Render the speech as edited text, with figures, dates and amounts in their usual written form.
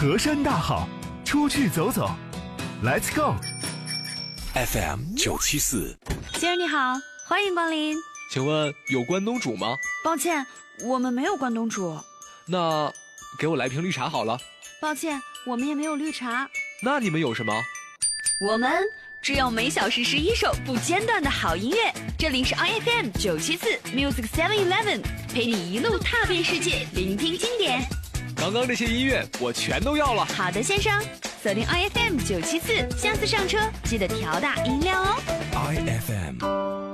河山大好，出去走走 ，Let's go。 FM 974， 先生你好，欢迎光临。 请问有关东煮吗？ 抱歉，我们没有关东煮。 那给我来瓶绿茶好了。 抱歉，我们也没有绿茶。 那你们有什么？ 我们只有每小时11首不间断的好音乐。这里是 IFM 974 Music 711，陪你一路踏遍世界，聆听经典。 刚刚这些音乐我全都要了。 好的，先生，锁定 IFM 974，下次上车记得调大音量哦。 IFM。